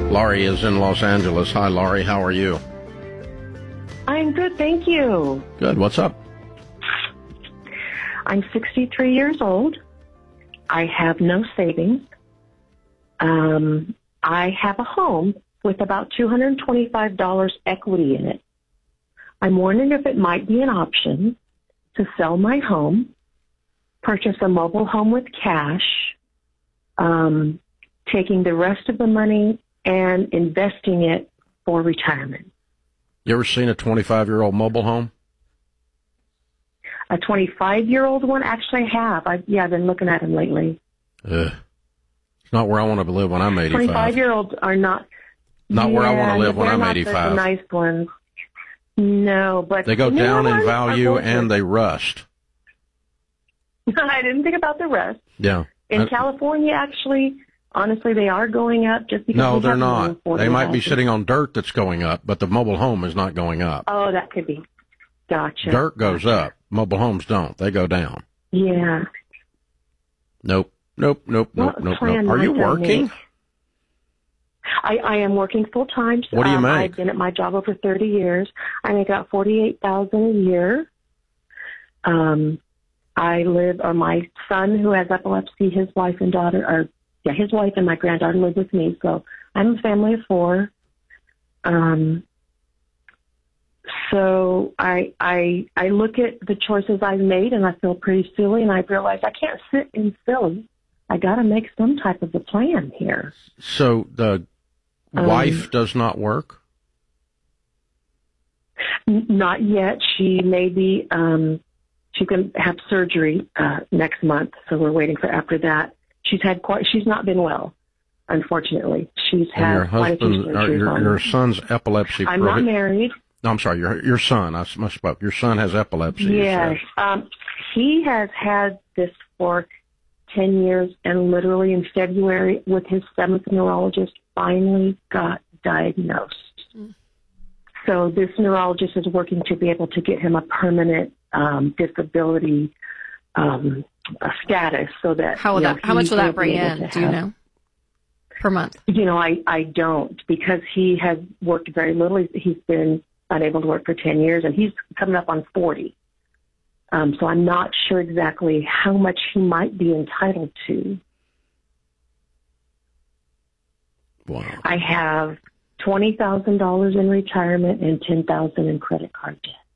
Laurie is in Los Angeles. Hi, Laurie. How are you? I'm good, thank you. Good. What's up? I'm 63 years old. I have no savings. I have a home with about $225 equity in it. I'm wondering if it might be an option to sell my home, purchase a mobile home with cash, taking the rest of the money and investing it for retirement. You ever seen a 25-year-old mobile home? A 25-year-old one? Actually, I have. I've been looking at them lately. It's not where I want to live when I'm 85. 25-year-olds are not... Not where I want to live when I'm 85. They're not the nice ones. No, but... They go down in value and they rust. I didn't think about the rest. Yeah. In California, actually, honestly, they are going up just because... No, they're not. They might be sitting on dirt that's going up, but the mobile home is not going up. Oh, that could be. Gotcha. Dirt goes up. Mobile homes don't. They go down. Yeah. Nope. Are you working? I am working full time. What do you make? I've been at my job over 30 years. I make about $48,000 a year. My son who has epilepsy, his wife and my granddaughter live with me. So I'm a family of four. So I look at the choices I've made and I feel pretty silly, and I realize I can't sit in silly. I got to make some type of a plan here. So the wife does not work? Not yet. She may be, she can have surgery next month, so we're waiting for after that. She's not been well, unfortunately. She's had quite a few surgeries. Your son's epilepsy. I'm not married. No, I'm sorry, your son. I misspoke. Your son has epilepsy. Yes. He has had this for 10 years, and literally in February, with his seventh neurologist, finally got diagnosed. So this neurologist is working to be able to get him a permanent disability status, so that how much will that bring in? Do you know? Per month? I don't, because he has worked very little. He's been unable to work for 10 years, and he's coming up on 40. So I'm not sure exactly how much he might be entitled to. Wow. I have $20,000 in retirement and $10,000 in credit card debt.